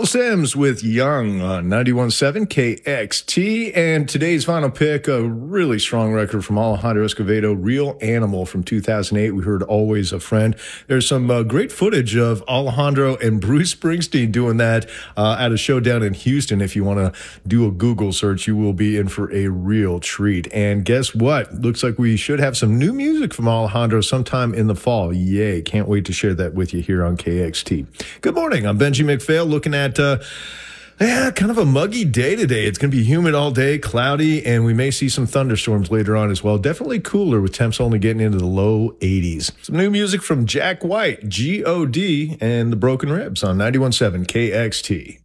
Phil Simms with Young on 91.7 KXT. And today's final pick, a really strong record from Alejandro Escovedo, Real Animal from 2008. We heard Always a Friend. There's some great footage of Alejandro and Bruce Springsteen doing that at a show down in Houston. If you want to do a Google search, you will be in for a real treat. And guess what? Looks like we should have some new music from Alejandro sometime in the fall. Yay. Can't wait to share that with you here on KXT. Good morning. I'm Benji McPhail looking at kind of a muggy day today. It's going to be humid all day, cloudy, and we may see some thunderstorms later on as well. Definitely cooler with temps only getting into the low 80s. Some new music from Jack White, G.O.D., and the Broken Ribs on 91.7 KXT.